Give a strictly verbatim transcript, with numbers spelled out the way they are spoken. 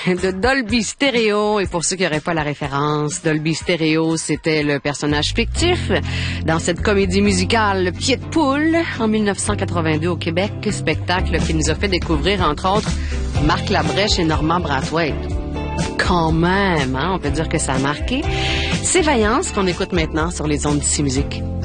de Dolby Stereo. Et pour ceux qui n'auraient pas la référence, Dolby Stereo, c'était le personnage fictif dans cette comédie musicale Le Pied de Poule en mille neuf cent quatre-vingt-deux au Québec, spectacle qui nous a fait découvrir entre autres Marc Labrèche et Normand Brathwaite. Quand même, hein, on peut dire que ça a marqué. C'est Vaillance qu'on écoute maintenant sur les ondes d'Ici Musique.